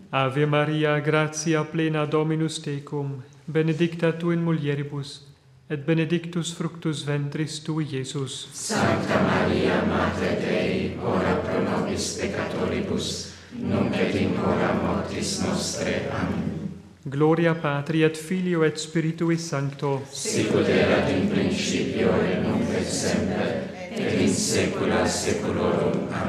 Ave Maria, gratia plena Dominus tecum, benedicta tu in mulieribus, et benedictus fructus ventris tui, Iesus. Sancta Maria, Mater Dei, ora pro nobis peccatoribus, nunc et in hora mortis nostre. Amen. Gloria Patri et Filio et Spiritui Sancto, Sicut erat in principio et nunc et semper, et in saecula saeculorum. Amen.